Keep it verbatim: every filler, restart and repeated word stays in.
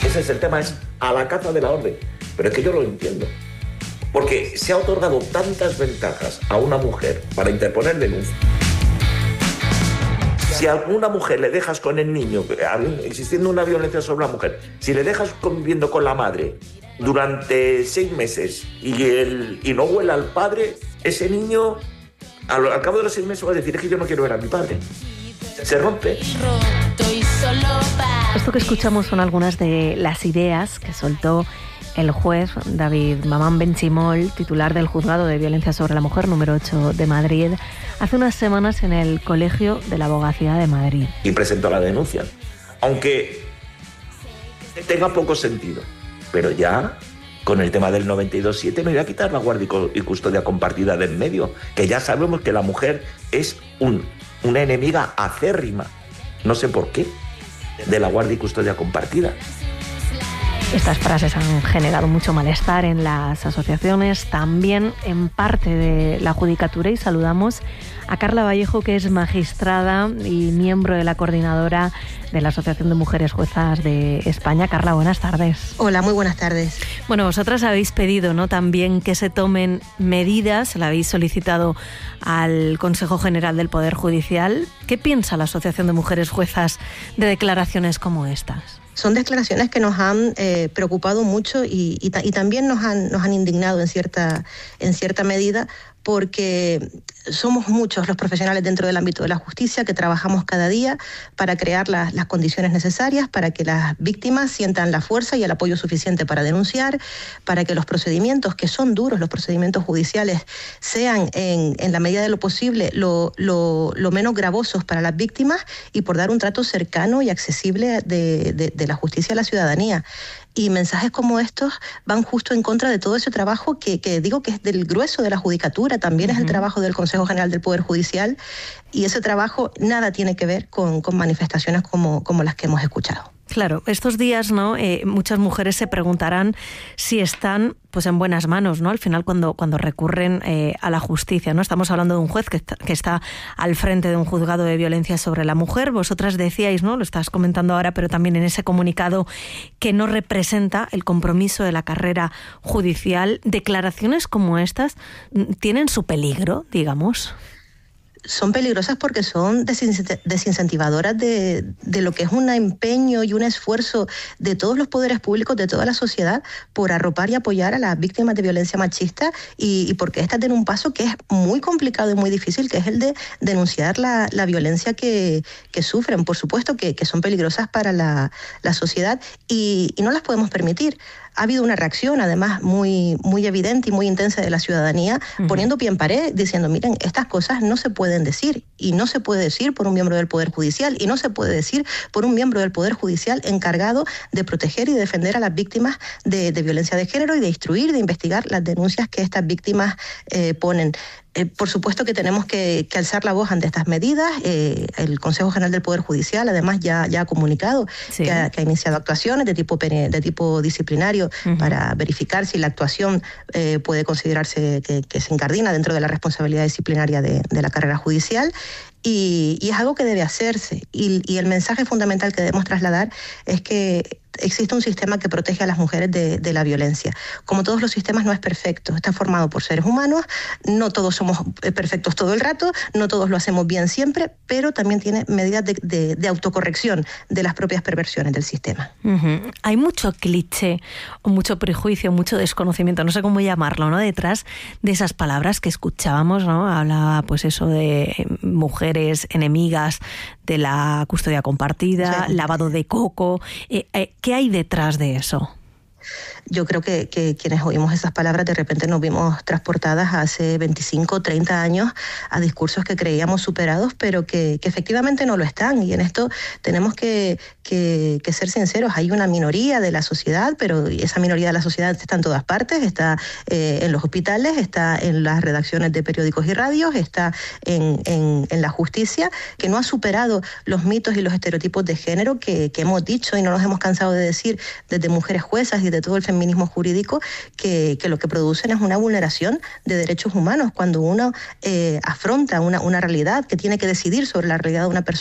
Ese es el tema, es a la caza de la orden. Pero es que yo lo entiendo. Porque se ha otorgado tantas ventajas a una mujer para interponer denuncia. Si a alguna mujer le dejas con el niño, existiendo una violencia sobre la mujer, si le dejas conviviendo con la madre durante seis meses y, el, y no huela al padre, ese niño al, al cabo de los seis meses va a decir: es que yo no quiero ver a mi padre. Se rompe. Esto que escuchamos son algunas de las ideas que soltó el juez David Mamán Benchimol, titular del Juzgado de Violencia sobre la Mujer número ocho de Madrid, hace unas semanas en el Colegio de la Abogacía de Madrid. Y presentó la denuncia, aunque tenga poco sentido, pero ya con el tema del noventa y dos punto siete me voy a quitar la guardia y custodia compartida del medio, que ya sabemos que la mujer es un, una enemiga acérrima, no sé por qué, de la guardia y custodia compartida. Estas frases han generado mucho malestar en las asociaciones, también en parte de la judicatura, y saludamos a Carla Vallejo, que es magistrada y miembro de la coordinadora de la Asociación de Mujeres Juezas de España. Carla, buenas tardes. Hola, muy buenas tardes. Bueno, vosotras habéis pedido, ¿no?, también que se tomen medidas, la habéis solicitado al Consejo General del Poder Judicial. ¿Qué piensa la Asociación de Mujeres Juezas de declaraciones como estas? Son declaraciones que nos han eh, preocupado mucho y, y, y también nos han, nos han indignado en cierta, en cierta medida, porque somos muchos los profesionales dentro del ámbito de la justicia que trabajamos cada día para crear las, las condiciones necesarias para que las víctimas sientan la fuerza y el apoyo suficiente para denunciar, para que los procedimientos, que son duros, los procedimientos judiciales, sean en, en la medida de lo posible lo, lo, lo menos gravosos para las víctimas, y por dar un trato cercano y accesible de, de, de la justicia a la ciudadanía. Y mensajes como estos van justo en contra de todo ese trabajo que, que digo que es del grueso de la judicatura, también uh-huh. es el trabajo del Consejo General del Poder Judicial, y ese trabajo nada tiene que ver con, con manifestaciones como, como las que hemos escuchado. Claro, estos días, ¿no?, eh, muchas mujeres se preguntarán si están, pues, en buenas manos, ¿no?, al final cuando, cuando recurren eh, a la justicia, ¿no? Estamos hablando de un juez que está, que está al frente de un juzgado de violencia sobre la mujer. Vosotras decíais, ¿no?, lo estás comentando ahora, pero también en ese comunicado, que no representa el compromiso de la carrera judicial. Declaraciones como estas tienen su peligro, digamos. Son peligrosas porque son desincentivadoras de, de lo que es un empeño y un esfuerzo de todos los poderes públicos, de toda la sociedad, por arropar y apoyar a las víctimas de violencia machista, y, y porque estas den un paso que es muy complicado y muy difícil, que es el de denunciar la, la violencia que, que sufren. Por supuesto que, que son peligrosas para la, la sociedad y, y no las podemos permitir. Ha habido una reacción, además, muy, muy evidente y muy intensa de la ciudadanía, uh-huh. poniendo pie en pared, diciendo: miren, estas cosas no se pueden decir, y no se puede decir por un miembro del Poder Judicial, y no se puede decir por un miembro del Poder Judicial encargado de proteger y defender a las víctimas de, de violencia de género y de instruir, de investigar las denuncias que estas víctimas eh, ponen. Eh, por supuesto que tenemos que, que alzar la voz ante estas medidas. Eh, el Consejo General del Poder Judicial, además, ya, ya ha comunicado sí. que, ha, que ha iniciado actuaciones de tipo, de tipo disciplinario uh-huh. para verificar si la actuación eh, puede considerarse que, que se incardina dentro de la responsabilidad disciplinaria de, de la carrera judicial. Y, y es algo que debe hacerse. Y, y el mensaje fundamental que debemos trasladar es que existe un sistema que protege a las mujeres de, de la violencia. Como todos los sistemas, no es perfecto. Está formado por seres humanos, no todos somos perfectos todo el rato, no todos lo hacemos bien siempre, pero también tiene medidas de, de, de autocorrección de las propias perversiones del sistema. Uh-huh. Hay mucho cliché, o mucho prejuicio, mucho desconocimiento, no sé cómo llamarlo, ¿no?, detrás de esas palabras que escuchábamos, ¿no? Hablaba, pues, eso de mujeres enemigas de la custodia compartida, sí. lavado de coco. Eh, eh, ¿Qué hay detrás de eso? Yo creo que, que quienes oímos esas palabras de repente nos vimos transportadas hace veinticinco, treinta años a discursos que creíamos superados, pero que, que efectivamente no lo están. Y en esto tenemos que, que, que ser sinceros. Hay una minoría de la sociedad, pero esa minoría de la sociedad está en todas partes, está eh, en los hospitales, está en las redacciones de periódicos y radios, está en, en, en la justicia, que no ha superado los mitos y los estereotipos de género que, que hemos dicho y no nos hemos cansado de decir desde mujeres juezas y de todo el feminismo jurídico, que, que lo que producen es una vulneración de derechos humanos cuando uno eh, afronta una, una realidad, que tiene que decidir sobre la realidad de una persona